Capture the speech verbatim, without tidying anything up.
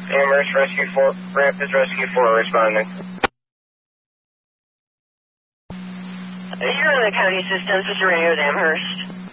Amherst Rescue four, Rapids Rescue four responding. You're in the county systems. This is Radio at Amherst.